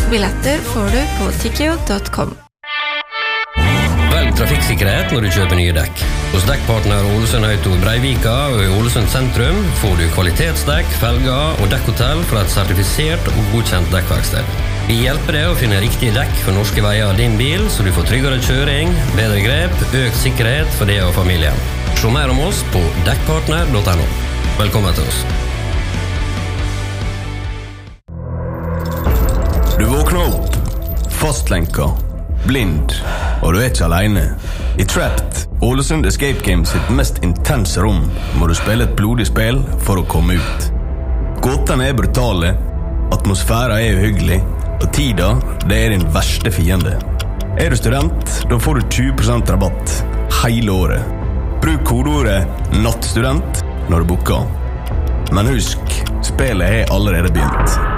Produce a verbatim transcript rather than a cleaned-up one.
Billetter får du på tickio dot com. Velg trafikksikkerhet når du kjøper nye dekk. Hos dekkpartner Ålesund Auto Breivika og i Ålesund sentrum får du kvalitetsdekk, felger og dekkhotell fra et sertifisert og godkjent dekkverksted. Vi hjelper deg å finne riktige dekk for norske veier av din bil, så du får tryggere kjøring, bedre grep, økt sikkerhet for deg og familien. Se mer om oss på dekkpartner dot no. Velkommen til oss. Du våkner opp, fastlenka, blind, og du er ikke alene. I Trapped, Ålesund Escape Games sitt mest intense rom, må du spille et blodig spill for å komme ut. Gåtene er brutale, atmosfæren er uhyggelig, og tida, det er din verste fiende. Er du student, da får du tjue prosent rabatt hele året. Bruk kodeordet nattstudent når du booker. Men husk, spillet er allerede begynt.